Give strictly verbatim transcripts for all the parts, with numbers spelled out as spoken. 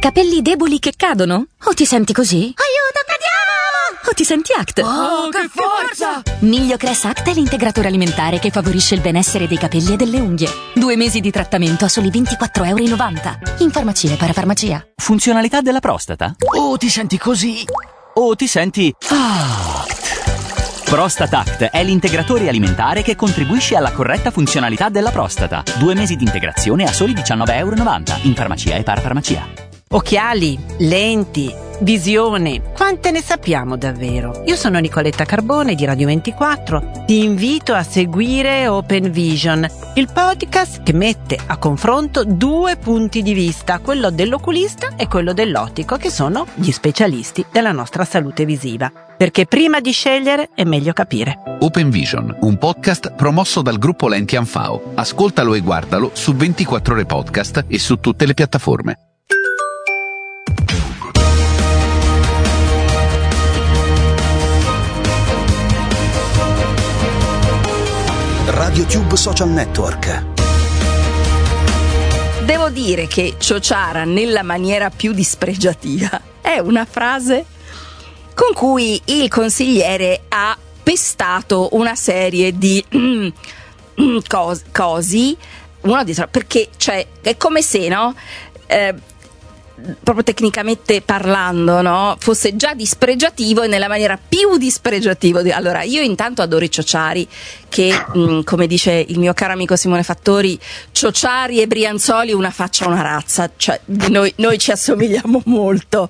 Capelli deboli che cadono? O ti senti così? Aiuto, cadiamo! O ti senti Act? Oh, che forza! Migliocress Act è l'integratore alimentare che favorisce il benessere dei capelli e delle unghie. Due mesi di trattamento a soli ventiquattro e novanta euro. In farmacia e parafarmacia. Funzionalità della prostata? Oh, ti senti così? O ti senti Act? ProstataCt è l'integratore alimentare che contribuisce alla corretta funzionalità della prostata. Due mesi di integrazione a soli diciannove e novanta euro in farmacia e parafarmacia. Occhiali, lenti, visione, quante ne sappiamo davvero? Io sono Nicoletta Carbone di Radio ventiquattro. Ti invito a seguire Open Vision, il podcast che mette a confronto due punti di vista, quello dell'oculista e quello dell'ottico, che sono gli specialisti della nostra salute visiva. Perché prima di scegliere è meglio capire. Open Vision, un podcast promosso dal gruppo Lenti Anfao. Ascoltalo e guardalo su ventiquattro ore podcast e su tutte le piattaforme. RadioTube Social Network. Devo dire che ciociara nella maniera più dispregiativa è una frase con cui il consigliere ha pestato una serie di mm, mm, cos- cosi, uno di perché cioè è come se, no? Eh, proprio tecnicamente parlando, no, fosse già dispregiativo e nella maniera più dispregiativo. Allora, io intanto adoro i ciociari, che mh, come dice il mio caro amico Simone Fattori, ciociari e brianzoli una faccia una razza, cioè noi, noi ci assomigliamo molto.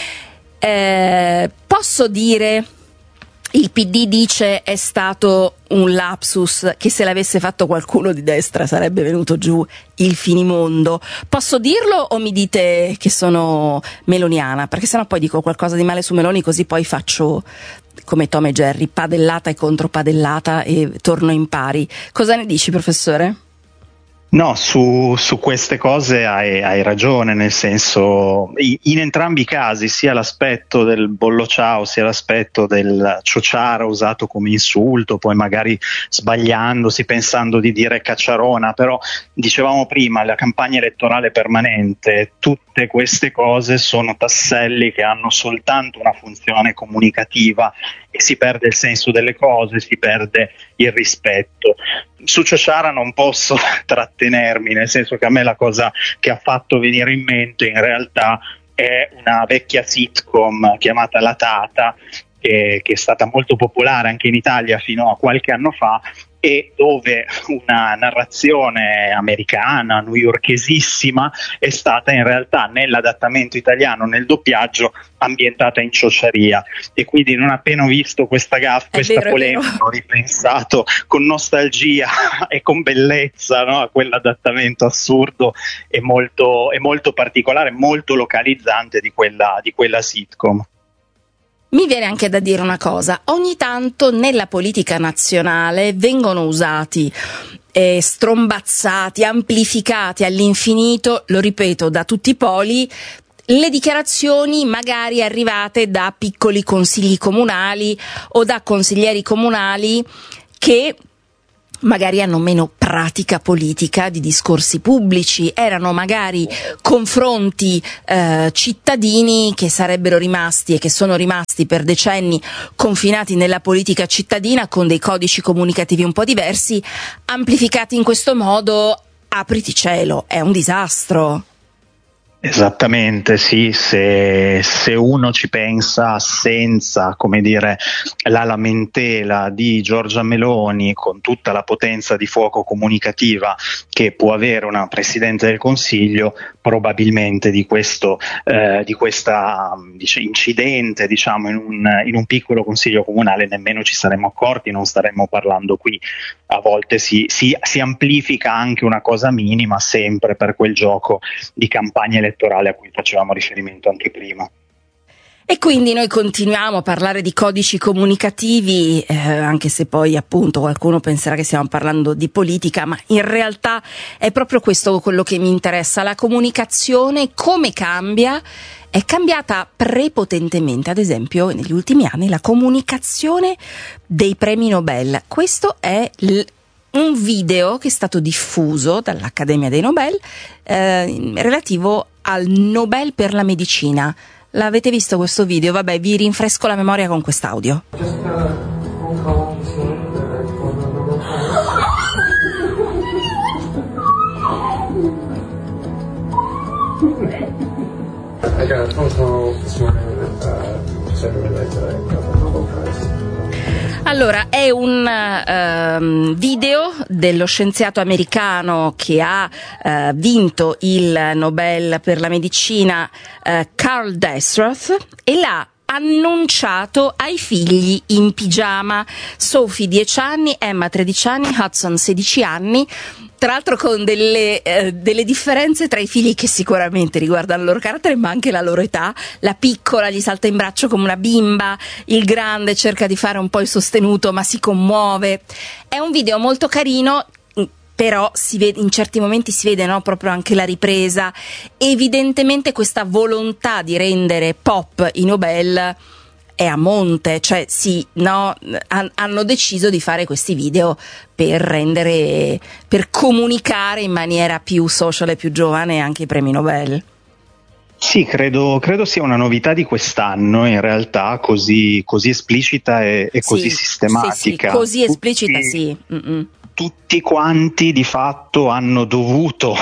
Eh, posso dire, il P D dice è stato un lapsus, che se l'avesse fatto qualcuno di destra sarebbe venuto giù il finimondo. Posso dirlo o mi dite che sono meloniana? Perché sennò poi dico qualcosa di male su Meloni, così poi faccio come Tom e Jerry, padellata e contropadellata e torno in pari. Cosa ne dici, professore? No, su, su queste cose hai, hai ragione, nel senso, in entrambi i casi, sia l'aspetto del bollo ciao, sia l'aspetto del ciociara usato come insulto, poi magari sbagliandosi, pensando di dire cacciarona, però dicevamo prima, la campagna elettorale permanente, tutte queste cose sono tasselli che hanno soltanto una funzione comunicativa e si perde il senso delle cose, si perde il rispetto. Su ciociara non posso trattenermi, nel senso che a me la cosa che ha fatto venire in mente in realtà è una vecchia sitcom chiamata La Tata, che, che è stata molto popolare anche in Italia fino a qualche anno fa, e dove una narrazione americana, newyorkesissima, è stata in realtà nell'adattamento italiano, nel doppiaggio, ambientata in ciociaria. E quindi non appena ho visto questa gaffa, questa vero, polemica, ho ripensato con nostalgia e con bellezza, no, a quell'adattamento assurdo e molto, e molto particolare, molto localizzante di quella, di quella sitcom. Mi viene anche da dire una cosa: ogni tanto nella politica nazionale vengono usati, eh, strombazzati, amplificati all'infinito, lo ripeto, da tutti i poli, le dichiarazioni magari arrivate da piccoli consigli comunali o da consiglieri comunali che magari hanno meno pratica politica di discorsi pubblici, erano magari confronti eh, cittadini che sarebbero rimasti e che sono rimasti per decenni confinati nella politica cittadina con dei codici comunicativi un po' diversi, amplificati in questo modo, apriti cielo, è un disastro. Esattamente, sì, se, se uno ci pensa senza, come dire, la lamentela di Giorgia Meloni, con tutta la potenza di fuoco comunicativa che può avere una Presidente del Consiglio, probabilmente di questo eh, di questa dice, incidente, diciamo, in un, in un piccolo consiglio comunale nemmeno ci saremmo accorti, non staremmo parlando qui. A volte si, si, si amplifica anche una cosa minima, sempre per quel gioco di campagna elettorale a cui facevamo riferimento anche prima. E quindi noi continuiamo a parlare di codici comunicativi, eh, anche se poi appunto qualcuno penserà che stiamo parlando di politica, ma in realtà è proprio questo quello che mi interessa, la comunicazione, come cambia. È cambiata prepotentemente, ad esempio, negli ultimi anni la comunicazione dei premi Nobel. Questo è l- un video che è stato diffuso dall'Accademia dei Nobel eh, relativo al Nobel per la medicina. L'avete visto questo video? Vabbè, vi rinfresco la memoria con quest'audio. I got a phone call this morning that uh, said that I got the Nobel Prize. Allora, è un uh, video dello scienziato americano che ha uh, vinto il Nobel per la medicina, uh, Carl Dessroth, e l'ha annunciato ai figli in pigiama. Sophie dieci anni, Emma tredici anni, Hudson sedici anni, tra l'altro con delle, eh, delle differenze tra i figli che sicuramente riguardano il loro carattere ma anche la loro età. La piccola gli salta in braccio come una bimba, il grande cerca di fare un po' il sostenuto ma si commuove. È un video molto carino, però si vede, in certi momenti si vede, no, proprio anche la ripresa. Evidentemente questa volontà di rendere pop i Nobel è a monte, cioè sì, no, han, hanno deciso di fare questi video per rendere, per comunicare in maniera più social e più giovane anche i premi Nobel. Sì, credo, credo sia una novità di quest'anno, in realtà, così, così esplicita e, e così sì, sistematica. Sì, sì, così esplicita, tutti, sì. Mm-mm. Tutti quanti di fatto hanno dovuto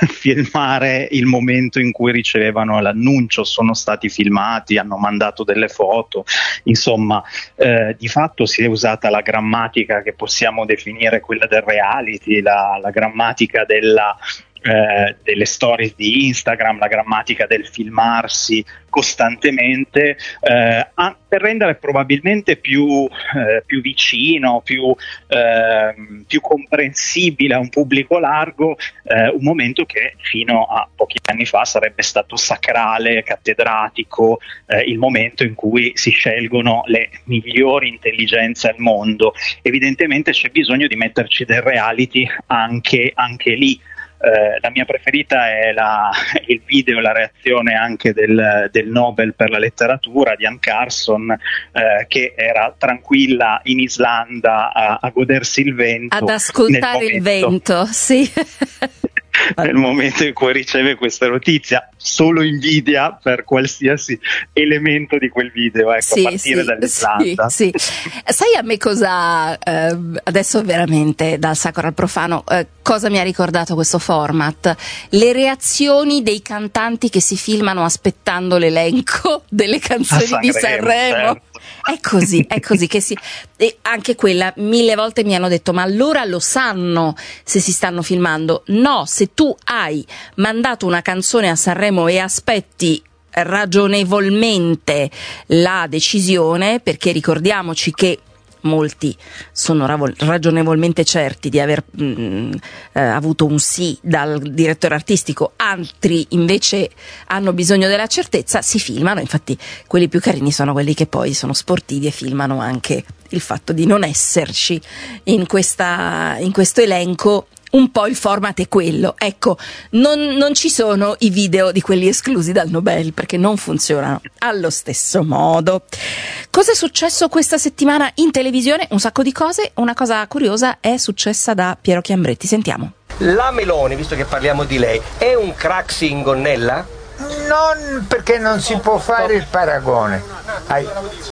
filmare il momento in cui ricevevano l'annuncio, sono stati filmati, hanno mandato delle foto, insomma, eh, di fatto si è usata la grammatica che possiamo definire quella del reality, la, la grammatica della Eh, delle stories di Instagram, la grammatica del filmarsi costantemente, eh, a, per rendere probabilmente più, eh, più vicino, più, eh, più comprensibile a un pubblico largo eh, un momento che fino a pochi anni fa sarebbe stato sacrale, cattedratico, eh, il momento in cui si scelgono le migliori intelligenze al mondo. Evidentemente c'è bisogno di metterci del reality anche, anche lì. Eh, la mia preferita è la, il video, la reazione anche del, del Nobel per la letteratura di Anne Carson, eh, che era tranquilla in Islanda a, a godersi il vento, ad ascoltare il vento, sì. Nel momento in cui riceve questa notizia, solo invidia per qualsiasi elemento di quel video, ecco, sì, a partire sì, dall'Islanda. Sì, sì. Sai a me cosa, eh, adesso veramente dal sacro al profano, eh, cosa mi ha ricordato questo format? Le reazioni dei cantanti che si filmano aspettando l'elenco delle canzoni di Sanremo. Certo. È così, è così che si. E anche quella, mille volte mi hanno detto: ma allora lo sanno se si stanno filmando? No, se tu hai mandato una canzone a Sanremo e aspetti ragionevolmente la decisione, perché ricordiamoci che molti sono ragionevolmente certi di aver mh, eh, avuto un sì dal direttore artistico, altri invece hanno bisogno della certezza, si filmano. Infatti quelli più carini sono quelli che poi sono sportivi e filmano anche il fatto di non esserci in questa, in questo elenco. Un po' il format è quello, ecco, non, non ci sono i video di quelli esclusi dal Nobel perché non funzionano allo stesso modo. Cosa è successo questa settimana in televisione? Un sacco di cose. Una cosa curiosa è successa da Piero Chiambretti, sentiamo. La Meloni, visto che parliamo di lei, è un craxi in gonnella? Non, perché non si può fare il paragone. Hai...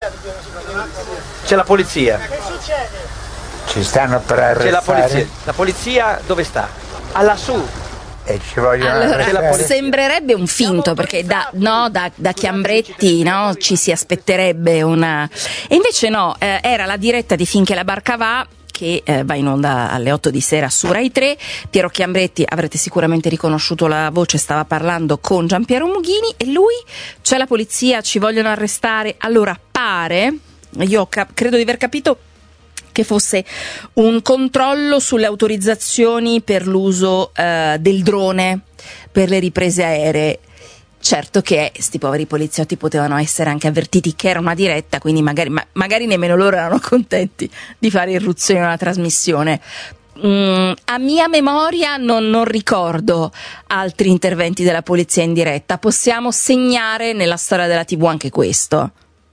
C'è la polizia. Che succede? Ci stanno per arrestare. C'è la polizia. La polizia dove sta? Ah, lassù. E ci vogliono allora, arrestare. Sembrerebbe un finto, perché da, no, da, da Chiambretti, no, ci si aspetterebbe una. E invece no, eh, era la diretta di Finché la barca va, che eh, va in onda alle otto di sera su Rai tre. Piero Chiambretti, avrete sicuramente riconosciuto la voce, stava parlando con Giampiero Mughini e lui: c'è la polizia, ci vogliono arrestare. Allora pare, io cap- credo di aver capito che fosse un controllo sulle autorizzazioni per l'uso eh, del drone per le riprese aeree. Certo che sti poveri poliziotti potevano essere anche avvertiti che era una diretta, quindi magari, ma, magari nemmeno loro erano contenti di fare irruzione in una trasmissione. Mm, a mia memoria non, non ricordo altri interventi della polizia in diretta. Possiamo segnare nella storia della tivù anche questo.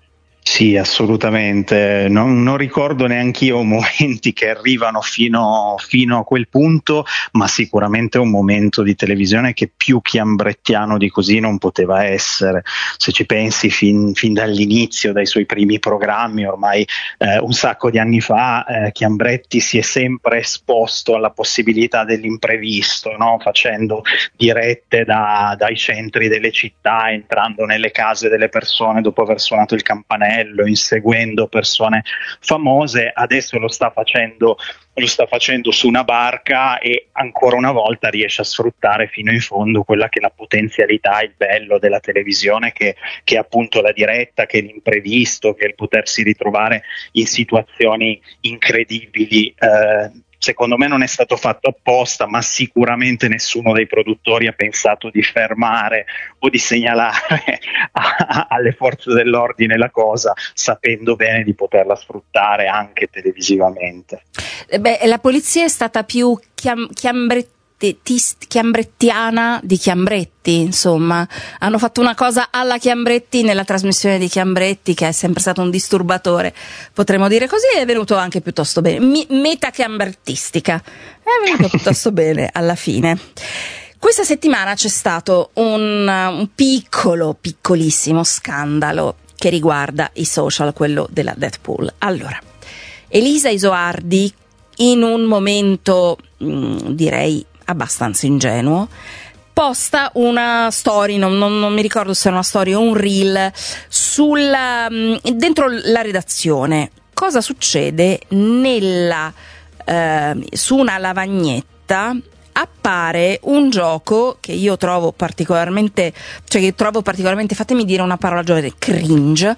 Sì, assolutamente. Non, non ricordo neanch'io momenti che arrivano fino, fino a quel punto, ma sicuramente un momento di televisione che più chiambrettiano di così non poteva essere. Se ci pensi, fin, fin dall'inizio, dai suoi primi programmi, ormai eh, un sacco di anni fa, eh, Chiambretti si è sempre esposto alla possibilità dell'imprevisto, no? Facendo dirette da, dai centri delle città, entrando nelle case delle persone dopo aver suonato il campanello, inseguendo persone famose. Adesso lo sta facendo lo sta facendo su una barca e ancora una volta riesce a sfruttare fino in fondo quella che è la potenzialità, il bello della televisione, che, che è appunto la diretta, che è l'imprevisto, che è il potersi ritrovare in situazioni incredibili. Eh, Secondo me non è stato fatto apposta, ma sicuramente nessuno dei produttori ha pensato di fermare o di segnalare a, alle forze dell'ordine la cosa, sapendo bene di poterla sfruttare anche televisivamente. Beh, la polizia è stata più chiam- chiambrettiana chiambrettiana di Chiambretti, insomma, hanno fatto una cosa alla Chiambretti nella trasmissione di Chiambretti, che è sempre stato un disturbatore, potremmo dire così, è venuto anche piuttosto bene, Mi- meta chiambrettistica, è venuto piuttosto bene alla fine. Questa settimana c'è stato un, un piccolo, piccolissimo scandalo che riguarda i social, quello della Deadpool. Allora, Elisa Isoardi, in un momento mh, direi abbastanza ingenuo, posta una story, non, non, non mi ricordo se era una story o un reel, sulla, mh, dentro la redazione. Cosa succede? Nella, eh, su una lavagnetta appare un gioco che io trovo particolarmente, cioè che trovo particolarmente, fatemi dire una parola giovane, cringe,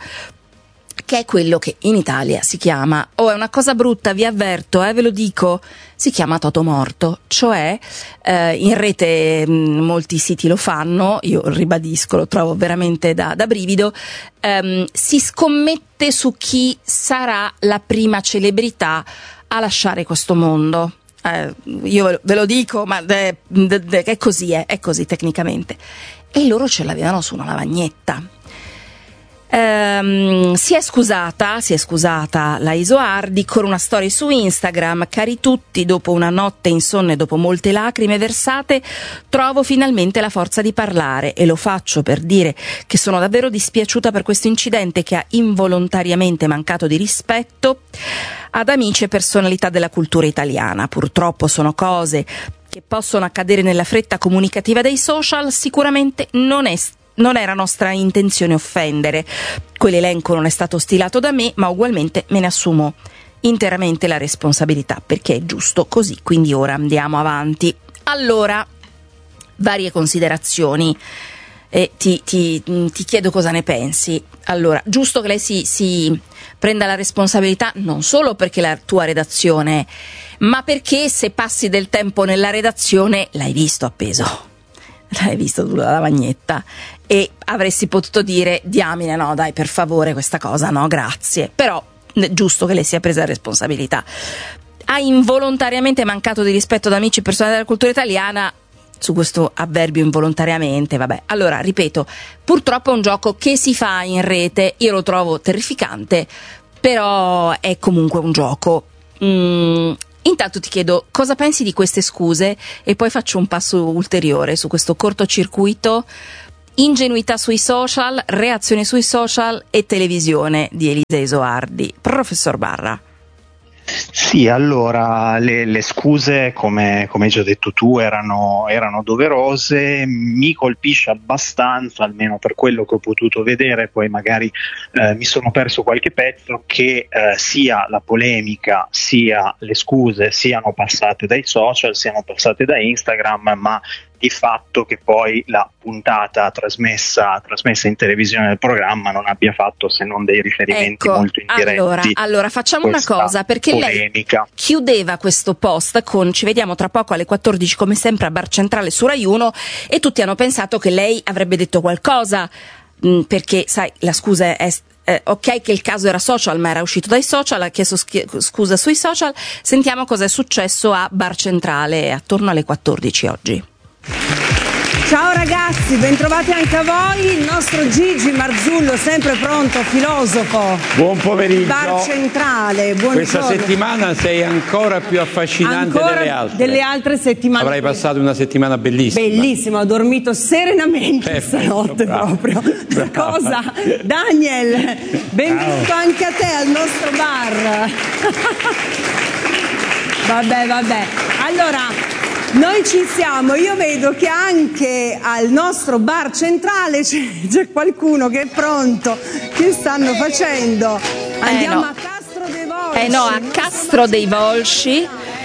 che è quello che in Italia si chiama, oh è una cosa brutta, vi avverto, eh, ve lo dico, si chiama Totomorto, cioè eh, in rete mh, molti siti lo fanno, io ribadisco, lo trovo veramente da, da brivido, ehm, si scommette su chi sarà la prima celebrità a lasciare questo mondo. Eh, io ve lo dico, ma è, è così, è, è così tecnicamente. E loro ce l'avevano su una lavagnetta. Um, si è scusata, si è scusata la Isoardi con una storia su Instagram: cari tutti, dopo una notte insonne, dopo molte lacrime versate, trovo finalmente la forza di parlare e lo faccio per dire che sono davvero dispiaciuta per questo incidente che ha involontariamente mancato di rispetto ad amici e personalità della cultura italiana. Purtroppo sono cose che possono accadere nella fretta comunicativa dei social, sicuramente non è Non era nostra intenzione offendere. Quell'elenco non è stato stilato da me, ma ugualmente me ne assumo interamente la responsabilità, perché è giusto così. Quindi ora andiamo avanti. Allora, varie considerazioni. E ti, ti, ti chiedo cosa ne pensi. Allora, giusto che lei si, si prenda la responsabilità, non solo perché la tua redazione, ma perché se passi del tempo nella redazione l'hai visto appeso. L'hai visto sulla lavagnetta e avresti potuto dire: diamine, no dai, per favore, questa cosa no, grazie. Però è giusto che lei sia presa la responsabilità. Ha involontariamente mancato di rispetto ad amici e persone della cultura italiana. Su questo avverbio involontariamente, vabbè. Allora, ripeto, purtroppo è un gioco che si fa in rete, io lo trovo terrificante, però è comunque un gioco. Mm. Intanto ti chiedo cosa pensi di queste scuse e poi faccio un passo ulteriore su questo cortocircuito: ingenuità sui social, reazione sui social e televisione di Elisa Isoardi. Professor Barra. Sì, allora le, le scuse, come, come hai già detto tu, erano, erano doverose. Mi colpisce abbastanza, almeno per quello che ho potuto vedere, poi magari eh, mi sono perso qualche pezzo, che eh, sia la polemica sia le scuse siano passate dai social, siano passate da Instagram, ma di fatto che poi la puntata trasmessa, trasmessa in televisione del programma non abbia fatto se non dei riferimenti ecco, molto indiretti. Allora, allora facciamo una cosa, perché polemica. Lei chiudeva questo post con "ci vediamo tra poco alle quattordici come sempre a Bar Centrale su Rai uno" e tutti hanno pensato che lei avrebbe detto qualcosa, mh, perché sai, la scusa è eh, ok che il caso era social, ma era uscito dai social, ha chiesto sch- scusa sui social. Sentiamo cosa è successo a Bar Centrale attorno alle quattordici oggi. Ciao ragazzi, bentrovati anche a voi, il nostro Gigi Marzullo, sempre pronto, filosofo. Buon pomeriggio. Bar centrale, buongiorno. Questa settimana sei ancora più affascinante ancora delle altre. delle altre settimane. Avrai passato una settimana bellissima. Bellissima, ho dormito serenamente eh, stanotte bravo, proprio. bravo. Cosa? Daniel, benvenuto Ciao. Anche a te al nostro bar. Vabbè, vabbè. Allora... Noi ci siamo, io vedo che anche al nostro bar centrale c'è, c'è qualcuno che è pronto, che stanno facendo. Andiamo eh no. a Castro dei Volsci. Eh no, a Castro dei Volsci.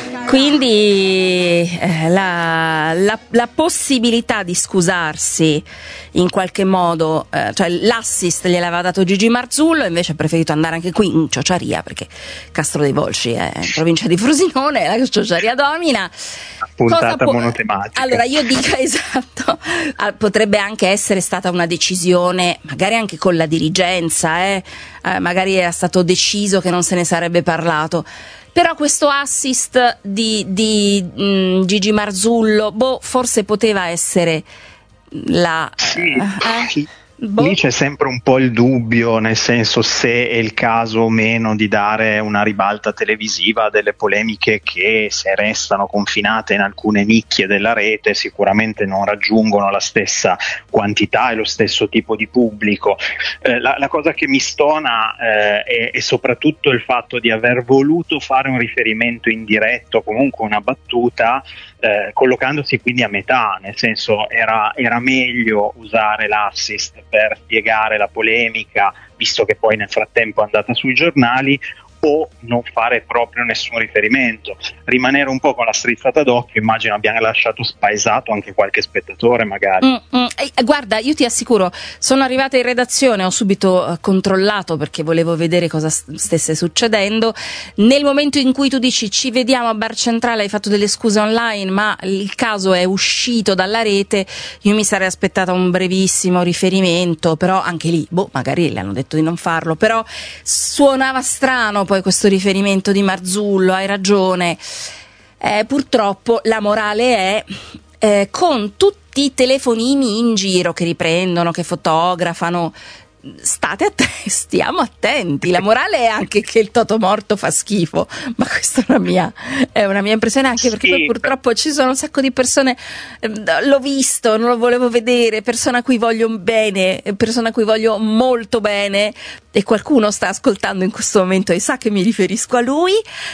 Quindi eh, la, la, la possibilità di scusarsi in qualche modo, eh, cioè l'assist gliel'aveva dato Gigi Marzullo, invece ha preferito andare anche qui in Ciociaria, perché Castro dei Volsci è in provincia di Frosinone, la Ciociaria domina. Puntata può... monotematica. Allora io dico esatto, potrebbe anche essere stata una decisione, magari anche con la dirigenza, eh? Eh, magari era stato deciso che non se ne sarebbe parlato. Però questo assist di, di mh, Gigi Marzullo, boh, forse poteva essere la... Sì. Eh, boh. Lì c'è sempre un po' il dubbio, nel senso se è il caso o meno di dare una ribalta televisiva a delle polemiche che, se restano confinate in alcune nicchie della rete, sicuramente non raggiungono la stessa quantità e lo stesso tipo di pubblico. Eh, la, la cosa che mi stona eh, è, è soprattutto il fatto di aver voluto fare un riferimento indiretto, comunque una battuta, eh, collocandosi quindi a metà, nel senso era, era meglio usare l'assist per spiegare la polemica, visto che poi nel frattempo è andata sui giornali, o non fare proprio nessun riferimento, rimanere un po' con la strizzata d'occhio. Immagino abbiano lasciato spaesato anche qualche spettatore magari. Mm, mm. Eh, guarda, io ti assicuro, sono arrivata in redazione, ho subito uh, controllato perché volevo vedere cosa st- stesse succedendo. Nel momento in cui tu dici ci vediamo a Bar Centrale, hai fatto delle scuse online, ma il caso è uscito dalla rete, io mi sarei aspettata un brevissimo riferimento, però anche lì, boh, magari le hanno detto di non farlo, però suonava strano poi questo riferimento di Marzullo, hai ragione. Eh, purtroppo la morale è, eh, con tutti i telefonini in giro che riprendono, che fotografano, state attenti, stiamo attenti. La morale è anche che il totomorto fa schifo, ma questa è una mia, è una mia impressione, anche perché sì. Poi purtroppo ci sono un sacco di persone, eh, l'ho visto, non lo volevo vedere, persone a cui voglio bene, persone a cui voglio molto bene, e qualcuno sta ascoltando in questo momento e sa che mi riferisco a lui.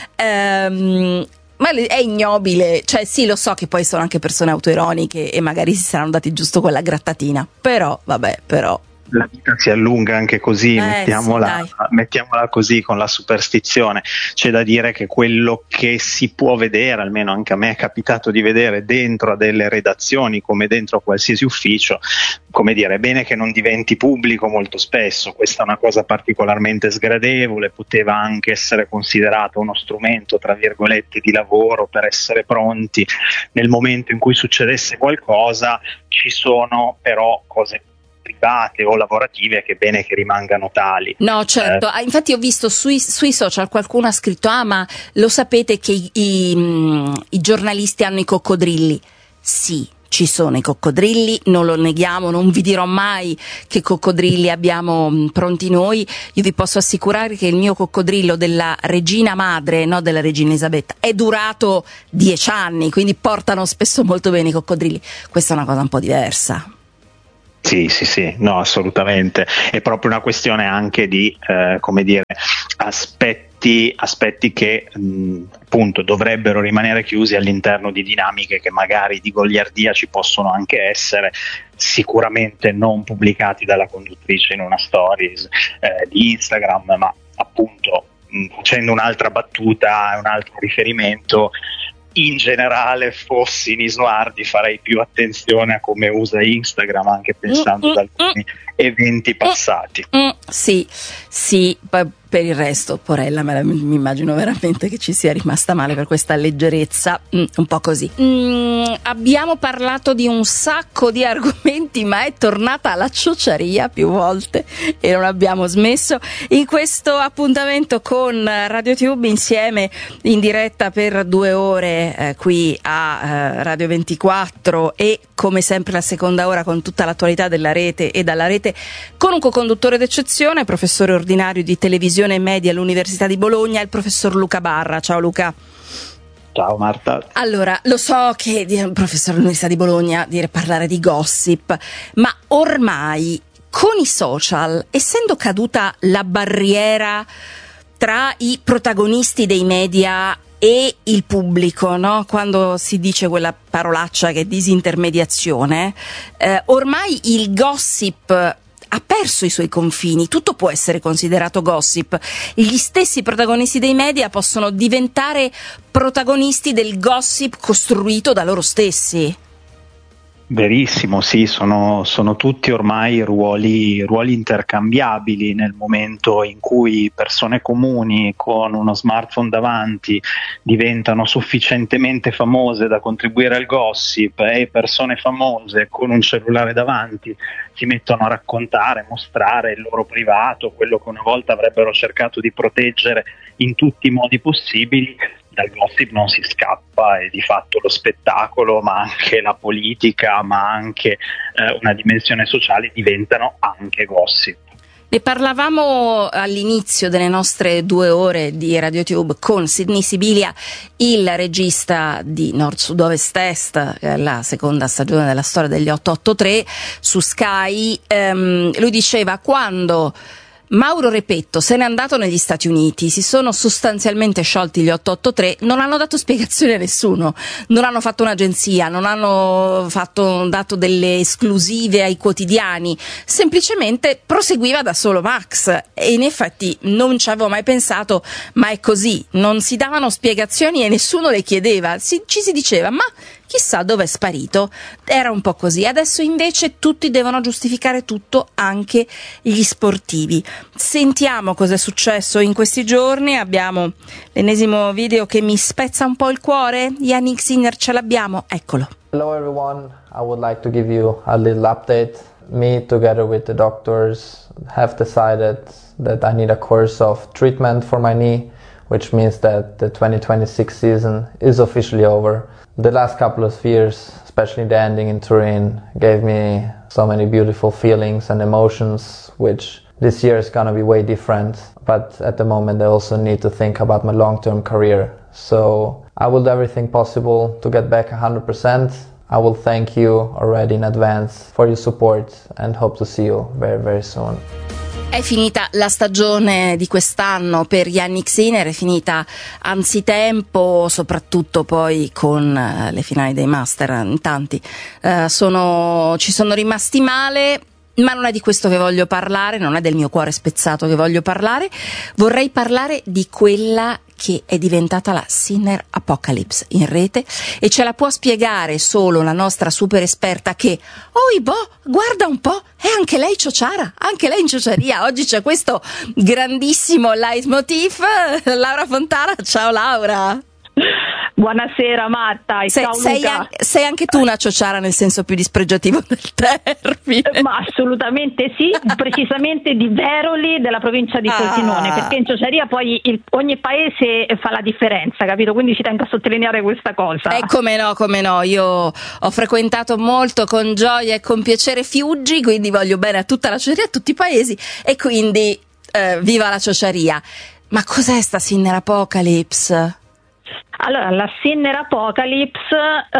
Ehm, ma è ignobile, cioè sì, lo so che poi sono anche persone autoironiche e magari si saranno dati giusto quella grattatina, però vabbè, però la vita si allunga anche così, eh, mettiamola, sì, mettiamola così, con la superstizione. C'è da dire che quello che si può vedere, almeno anche a me è capitato di vedere dentro a delle redazioni come dentro a qualsiasi ufficio, come dire, è bene che non diventi pubblico molto spesso. Questa è una cosa particolarmente sgradevole, poteva anche essere considerato uno strumento tra virgolette di lavoro per essere pronti nel momento in cui succedesse qualcosa. Ci sono però cose private o lavorative che è bene che rimangano tali. No, certo, eh. Infatti ho visto sui, sui social qualcuno ha scritto: ah, ma lo sapete che i, i, i giornalisti hanno i coccodrilli? Sì, ci sono i coccodrilli, non lo neghiamo, non vi dirò mai che coccodrilli abbiamo pronti noi. Io vi posso assicurare che il mio coccodrillo della regina madre, no della regina Elisabetta, è durato dieci anni, quindi portano spesso molto bene i coccodrilli. Questa è una cosa un po' diversa. Sì, sì, sì, no, assolutamente. È proprio una questione anche di, eh, come dire, aspetti, aspetti che mh, appunto dovrebbero rimanere chiusi all'interno di dinamiche che magari di goliardia ci possono anche essere, sicuramente non pubblicati dalla conduttrice in una stories eh, di Instagram, ma appunto mh, facendo un'altra battuta, un altro riferimento. In generale, fossi in Isnoardi farei più attenzione a come usa Instagram, anche pensando ad alcuni eventi passati. Mm, sì, sì, per il resto, porella, me la, mi immagino veramente che ci sia rimasta male per questa leggerezza, mm, un po' così. Mm, abbiamo parlato di un sacco di argomenti, ma è tornata la ciociaria più volte e non abbiamo smesso in questo appuntamento con RadioTube insieme in diretta per due ore eh, qui a eh, Radio ventiquattro e come sempre la seconda ora con tutta l'attualità della rete e dalla rete con un co-conduttore d'eccezione, professore ordinario di televisione e media all'Università di Bologna, il professor Luca Barra. Ciao Luca. Ciao Marta. Allora, lo so che il professore all'Università di Bologna dire parlare di gossip, ma ormai con i social, essendo caduta la barriera tra i protagonisti dei media e il pubblico, no? Quando si dice quella parolaccia che è disintermediazione, eh, ormai il gossip ha perso i suoi confini, tutto può essere considerato gossip. Gli stessi protagonisti dei media possono diventare protagonisti del gossip costruito da loro stessi. Verissimo, sì, sono, sono tutti ormai ruoli, ruoli intercambiabili nel momento in cui persone comuni con uno smartphone davanti diventano sufficientemente famose da contribuire al gossip e persone famose con un cellulare davanti si mettono a raccontare, mostrare il loro privato, quello che una volta avrebbero cercato di proteggere in tutti i modi possibili. Dal gossip non si scappa e di fatto lo spettacolo, ma anche la politica, ma anche eh, una dimensione sociale diventano anche gossip. Ne parlavamo all'inizio delle nostre due ore di RadioTube con Sidney Sibilia, il regista di Nord Sud Ovest Est, la seconda stagione della storia degli otto otto tre su Sky. Ehm, lui diceva: quando Mauro Repetto se n'è andato negli Stati Uniti, si sono sostanzialmente sciolti gli otto otto tre, non hanno dato spiegazioni a nessuno, non hanno fatto un'agenzia, non hanno fatto, dato delle esclusive ai quotidiani, semplicemente proseguiva da solo Max. E in effetti non ci avevo mai pensato, ma è così, non si davano spiegazioni e nessuno le chiedeva, si, ci si diceva ma chissà dove è sparito, era un po' così. Adesso invece tutti devono giustificare tutto, anche gli sportivi. Sentiamo cosa è successo in questi giorni. Abbiamo l'ennesimo video che mi spezza un po' il cuore. Yannick Sinner ce l'abbiamo, eccolo. Hello everyone, I would like to give you a little update. Me together with the doctors have decided that I need a course of treatment for my knee, which means that the twenty twenty-six season is officially over. The last couple of years, especially the ending in Turin, gave me so many beautiful feelings and emotions, which this year is gonna be way different. But at the moment I also need to think about my long-term career. So I will do everything possible to get back one hundred percent. I will thank you already in advance for your support and hope to see you very, very soon. È finita la stagione di quest'anno per Yannick Sinner, è finita anzitempo, soprattutto poi con uh, le finali dei Master, in tanti uh, sono, ci sono rimasti male. Ma non è di questo che voglio parlare, non è del mio cuore spezzato che voglio parlare, vorrei parlare di quella che è diventata la Sinner Apocalypse in rete, e ce la può spiegare solo la nostra super esperta che, oi boh, guarda un po', è anche lei ciociara, anche lei in ciociaria. Oggi c'è questo grandissimo leitmotiv. Laura Fontana, ciao Laura. Buonasera Marta, sei, ciao sei, Luca. An- sei anche tu una ciociara nel senso più dispregiativo del termine? Ma assolutamente sì, precisamente di Veroli, della provincia di Frosinone, ah. perché in ciociaria poi il, ogni paese fa la differenza, capito? Quindi ci tengo a sottolineare questa cosa. E come no, come no, io ho frequentato molto con gioia e con piacere Fiuggi, quindi voglio bene a tutta la ciociaria, a tutti i paesi, e quindi eh, viva la ciociaria. Ma cos'è sta Sinner Apocalypse? Allora, la Sinner Apocalypse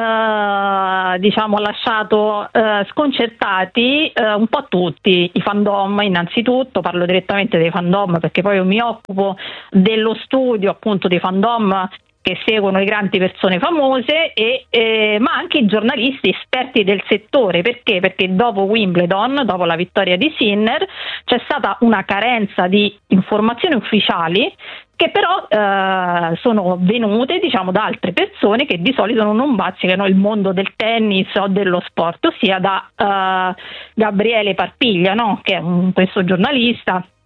eh, diciamo, ha lasciato eh, sconcertati eh, un po' tutti i fandom. Innanzitutto parlo direttamente dei fandom perché poi io mi occupo dello studio appunto dei fandom che seguono le grandi persone famose, e, eh, ma anche i giornalisti esperti del settore. Perché? Perché dopo Wimbledon, dopo la vittoria di Sinner, c'è stata una carenza di informazioni ufficiali che però eh, sono venute, diciamo, da altre persone che di solito non bazzicano il mondo del tennis o dello sport, ossia da eh, Gabriele Parpiglia, no? Che è un, questo giornalista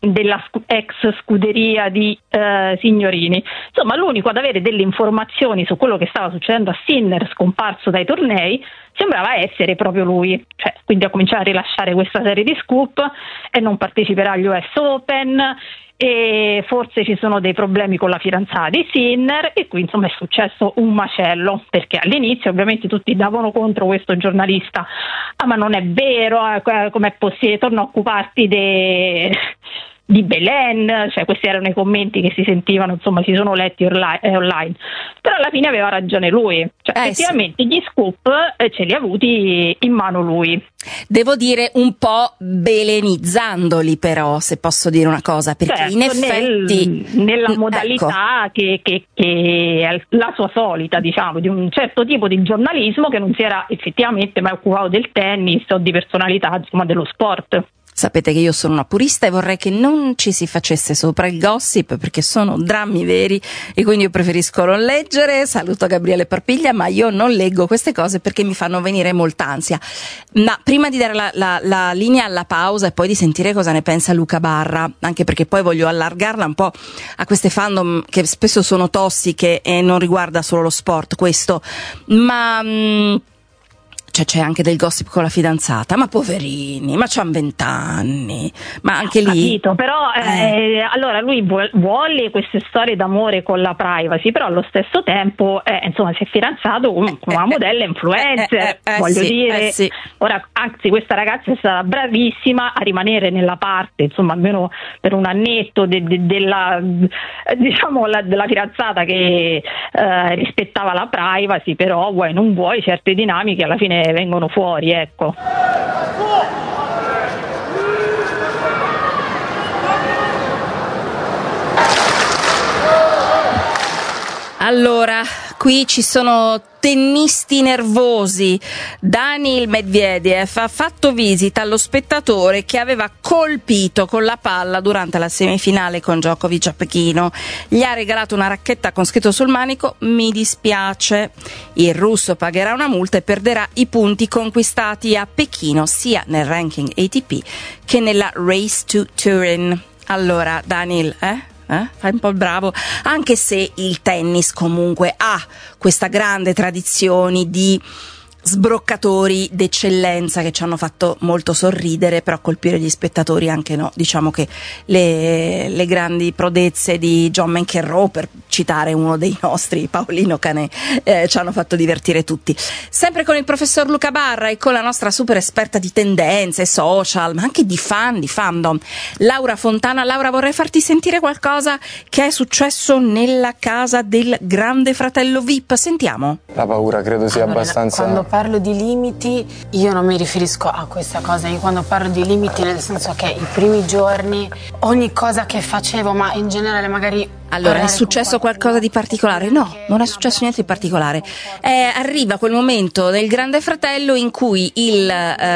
della scu- ex scuderia di eh, Signorini. Insomma, l'unico ad avere delle informazioni su quello che stava succedendo a Sinner, scomparso dai tornei, sembrava essere proprio lui, cioè, quindi ha cominciato a rilasciare questa serie di scoop e non parteciperà agli U S Open e forse ci sono dei problemi con la fidanzata di Sinner e qui insomma è successo un macello, perché all'inizio ovviamente tutti davano contro questo giornalista. Ah, ma non è vero, eh, com'è possibile, torna a occuparti de... di Belen, cioè questi erano i commenti che si sentivano, insomma si sono letti orli- eh, online, però alla fine aveva ragione lui, cioè eh, effettivamente sì. Gli scoop eh, ce li ha avuti in mano lui. Devo dire un po' belenizzandoli, però, se posso dire una cosa, perché certo, in effetti nel, nella modalità ecco. che, che, che è la sua solita, diciamo, di un certo tipo di giornalismo che non si era effettivamente mai occupato del tennis o di personalità, insomma, dello sport. Sapete che io sono una purista e vorrei che non ci si facesse sopra il gossip, perché sono drammi veri e quindi io preferisco non leggere. Saluto Gabriele Parpiglia, ma io non leggo queste cose perché mi fanno venire molta ansia. Ma prima di dare la, la, la linea alla pausa e poi di sentire cosa ne pensa Luca Barra, anche perché poi voglio allargarla un po' a queste fandom che spesso sono tossiche e non riguarda solo lo sport questo, ma... Mh, Cioè c'è anche del gossip con la fidanzata, ma poverini, ma c'han vent'anni, ma anche lì... Capito, però eh. Eh, allora lui vuole queste storie d'amore con la privacy, però allo stesso tempo eh, insomma si è fidanzato con una modella influencer, eh, eh, eh, voglio sì, dire, eh, sì. Ora anzi questa ragazza è stata bravissima a rimanere nella parte, insomma almeno per un annetto de, de, della diciamo la, della fidanzata che eh, rispettava la privacy, però vuoi non vuoi certe dinamiche alla fine vengono fuori, ecco. Allora, qui ci sono tennisti nervosi. Daniil Medvedev ha fatto visita allo spettatore che aveva colpito con la palla durante la semifinale con Djokovic a Pechino. Gli ha regalato una racchetta con scritto sul manico "mi dispiace". Il russo pagherà una multa e perderà i punti conquistati a Pechino sia nel ranking A T P che nella Race to Turin. Allora, Daniil, eh? Eh? Fai un po' il bravo, anche se il tennis comunque ha questa grande tradizione di sbroccatori d'eccellenza che ci hanno fatto molto sorridere, però colpire gli spettatori anche no. Diciamo che le, le grandi prodezze di John McEnroe, per citare uno dei nostri, Paolino Canè, eh, ci hanno fatto divertire tutti. Sempre con il professor Luca Barra e con la nostra super esperta di tendenze, social, ma anche di fan, di fandom, Laura Fontana. Laura, vorrei farti sentire qualcosa che è successo nella casa del Grande Fratello V I P. Sentiamo. La paura credo sia allora, abbastanza... Quando parlo di limiti, io non mi riferisco a questa cosa. Io quando parlo di limiti, nel senso che i primi giorni, ogni cosa che facevo, ma in generale magari... Allora, è successo qualcosa di particolare? No, non è successo niente di particolare. Eh, arriva quel momento del Grande Fratello in cui il,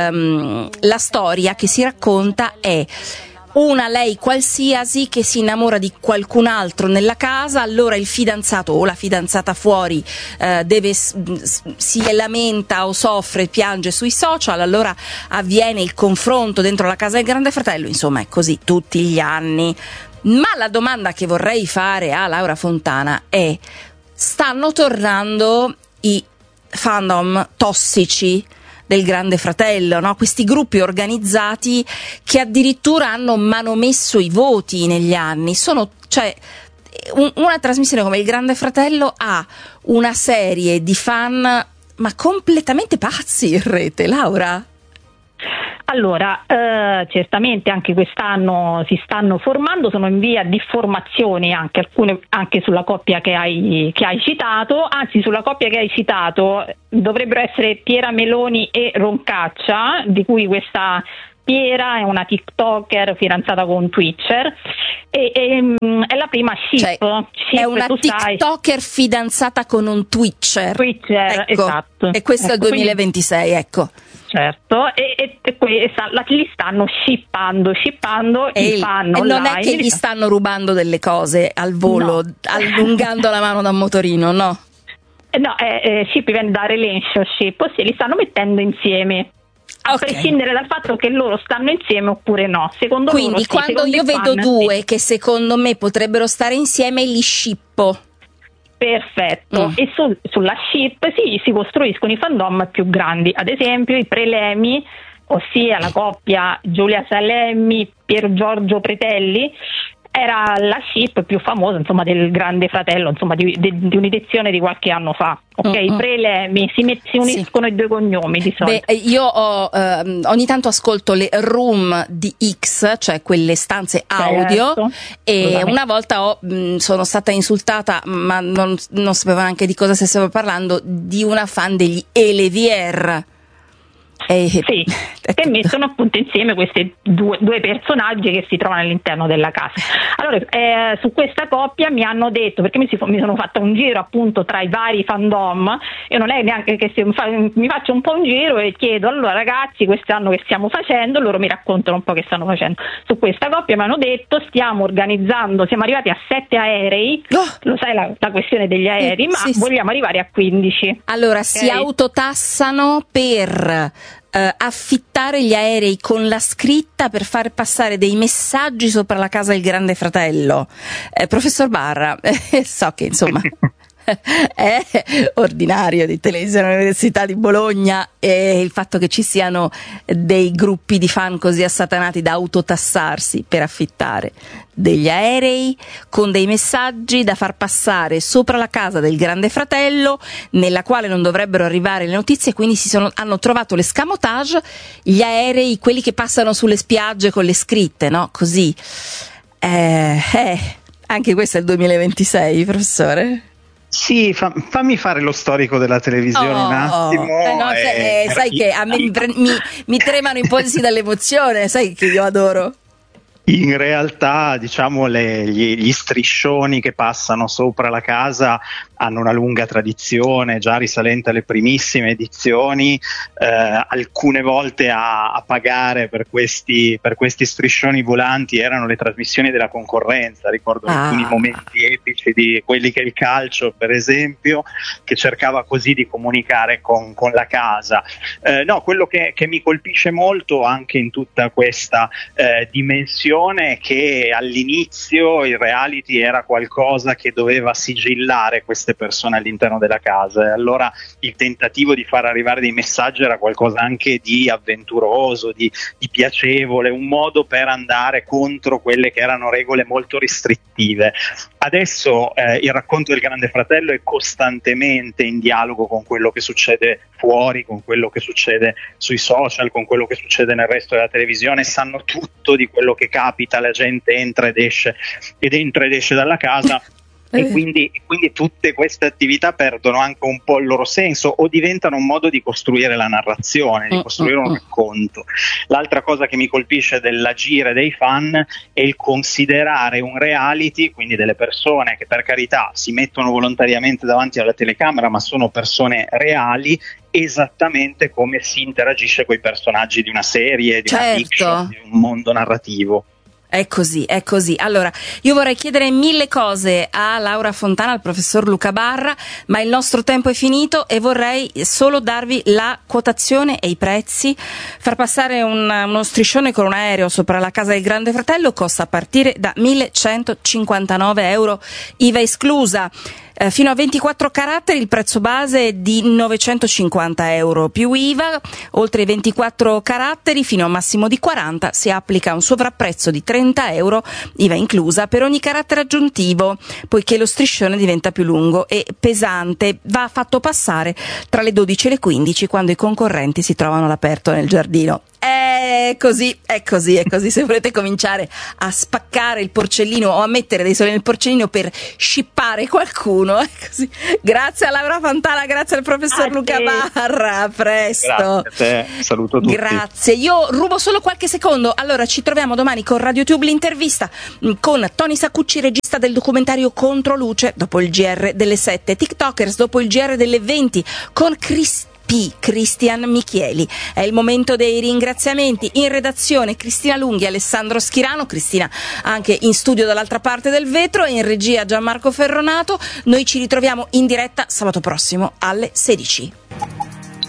um, la storia che si racconta è una lei qualsiasi che si innamora di qualcun altro nella casa, allora il fidanzato o la fidanzata fuori eh, deve, si lamenta o soffre, piange sui social, allora avviene il confronto dentro la casa del Grande Fratello, insomma è così tutti gli anni. Ma la domanda che vorrei fare a Laura Fontana è: stanno tornando i fandom tossici del Grande Fratello, no? Questi gruppi organizzati che addirittura hanno manomesso i voti negli anni. Sono, cioè, un, una trasmissione come il Grande Fratello ha una serie di fan ma completamente pazzi in rete, Laura. Allora, eh, certamente anche quest'anno si stanno formando, sono in via di formazione anche alcune anche sulla coppia che hai, che hai citato, anzi sulla coppia che hai citato dovrebbero essere Piera Meloni e Roncaccia, di cui questa Piera è una TikToker fidanzata con un Twitcher e, e è la prima ship, cioè, ship è una TikToker sai. fidanzata con un Twitcher, Twitcher ecco. Esatto. E questo ecco, è il duemilaventisei, quindi, ecco. Certo, e, e, e questa, la, li stanno shippando, shippando e i fan e online. Non è che gli stanno rubando delle cose al volo, no. allungando la mano da un motorino, no? No, eh, eh, ship viene da relationship, sì, li stanno mettendo insieme. a Ok. prescindere dal fatto che loro stanno insieme oppure no. Secondo loro Quindi sì, quando secondo io i vedo fan, due sì. che secondo me potrebbero stare insieme, li scippo. Perfetto, Mm. e sul- sulla ship sì, si costruiscono i fandom più grandi, ad esempio i prelemi, ossia la coppia Giulia Salemi, Pier Giorgio Pretelli, era la ship più famosa, insomma, del Grande Fratello, insomma, di, di, di un'edizione di qualche anno fa. Ok, Mm-mm. i prelemi si, met- si uniscono i due cognomi di solito. Beh, io ho, ehm, ogni tanto ascolto le room di X, cioè quelle stanze audio, Certo, e assolutamente. una volta ho, mh, sono stata insultata, ma non, non sapevo neanche di cosa stessero parlando, di una fan degli Elevier. E, Sì, che mettono appunto insieme questi due, due personaggi che si trovano all'interno della casa. Allora, eh, su questa coppia mi hanno detto, perché mi, si, mi sono fatta un giro appunto tra i vari fandom, io non è neanche che si, fa, mi faccio un po' un giro e chiedo, allora ragazzi, quest'anno che stiamo facendo? Loro mi raccontano un po' che stanno facendo. Su questa coppia mi hanno detto, stiamo organizzando, siamo arrivati a sette aerei, lo sai la, la questione degli aerei, ma sì, sì. vogliamo arrivare a quindici. Allora, si Ok? autotassano per eh, affittare gli aerei con la scritta per far passare dei messaggi sopra la casa del Grande Fratello. Eh, professor Barra, eh, so che insomma è ordinario di televisione all'Università di Bologna, e il fatto che ci siano dei gruppi di fan così assatanati da autotassarsi per affittare degli aerei con dei messaggi da far passare sopra la casa del Grande Fratello, nella quale non dovrebbero arrivare le notizie, quindi si sono, hanno trovato l'escamotage, gli aerei, quelli che passano sulle spiagge con le scritte, no? Così. Eh, eh, anche questo è il duemilaventisei, professore? Sì, fa- fammi fare lo storico della televisione Oh, un attimo. eh no, e- se- eh, sai che a me mi, pre- mi, mi tremano i polsi dall'emozione, sai che io adoro. In realtà, diciamo, le- gli, gli striscioni che passano sopra la casa hanno una lunga tradizione, già risalente alle primissime edizioni, eh, alcune volte a, a pagare per questi, per questi striscioni volanti erano le trasmissioni della concorrenza. Ricordo Ah. alcuni momenti epici di quelli che il calcio, per esempio, che cercava così di comunicare con, con la casa. Eh, no, quello che, che mi colpisce molto anche in tutta questa eh, dimensione è che all'inizio il reality era qualcosa che doveva sigillare queste persone all'interno della casa, e allora il tentativo di far arrivare dei messaggi era qualcosa anche di avventuroso, di, di piacevole, un modo per andare contro quelle che erano regole molto restrittive. Adesso eh, il racconto del Grande Fratello è costantemente in dialogo con quello che succede fuori, con quello che succede sui social, con quello che succede nel resto della televisione, sanno tutto di quello che capita, la gente entra ed esce ed entra ed esce dalla casa. E quindi, quindi tutte queste attività perdono anche un po' il loro senso, o diventano un modo di costruire la narrazione, di costruire un racconto. L'altra cosa che mi colpisce dell'agire dei fan è il considerare un reality, quindi delle persone che per carità si mettono volontariamente davanti alla telecamera, ma sono persone reali, esattamente come si interagisce con i personaggi di una serie, di una Certo. fiction, di un mondo narrativo. È così, è così. Allora, io vorrei chiedere mille cose a Laura Fontana, al professor Luca Barra, ma il nostro tempo è finito e vorrei solo darvi la quotazione e i prezzi. Far passare un- uno striscione con un aereo sopra la casa del Grande Fratello costa a partire da millecentocinquantanove euro, I V A esclusa. Eh, fino a ventiquattro caratteri il prezzo base è di novecentocinquanta euro più I V A, oltre i ventiquattro caratteri fino a un massimo di quaranta si applica un sovrapprezzo di trenta euro, I V A inclusa, per ogni carattere aggiuntivo, poiché lo striscione diventa più lungo e pesante. Va fatto passare tra le dodici e le quindici, quando i concorrenti si trovano all'aperto nel giardino. È così, è così, è così. Se volete cominciare a spaccare il porcellino o a mettere dei soldi nel porcellino per scippare qualcuno, è così. Grazie a Laura Fontana, grazie al professor Luca Barra, a presto. Grazie a te, saluto tutti. Grazie, io rubo solo qualche secondo. Allora, ci troviamo domani con RadioTube l'intervista mh, con Tony Saccucci, regista del documentario Controluce, dopo il G R delle sette, TikTokers dopo il G R delle venti, con Cristiano P. Cristian Michieli. È il momento dei ringraziamenti. In redazione Cristina Lunghi, Alessandro Schirano, Cristina anche in studio dall'altra parte del vetro, e in regia Gianmarco Ferronato. Noi ci ritroviamo in diretta sabato prossimo alle sedici.